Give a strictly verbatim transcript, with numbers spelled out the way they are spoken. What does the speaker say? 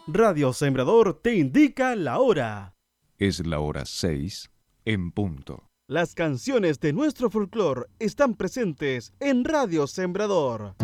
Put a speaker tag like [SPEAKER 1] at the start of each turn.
[SPEAKER 1] Radio Sembrador te indica la hora.
[SPEAKER 2] Es la hora seis en punto.
[SPEAKER 1] Las canciones de nuestro folclore están presentes en Radio Sembrador.